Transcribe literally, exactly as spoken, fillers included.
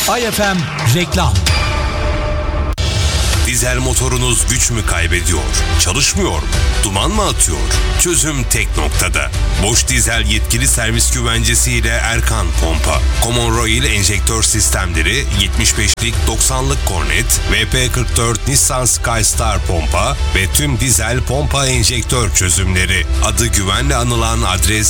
Ay F M reklam. Dizel motorunuz güç mü kaybediyor? Çalışmıyor mu? Duman mı atıyor? Çözüm tek noktada. Boş Dizel yetkili servis güvencesiyle Erkan Pompa. Common Rail enjektör sistemleri, yetmiş beşlik doksanlık kornet, V P kırk dört Nissan Skystar pompa ve tüm dizel pompa enjektör çözümleri. Adı güvenle anılan adres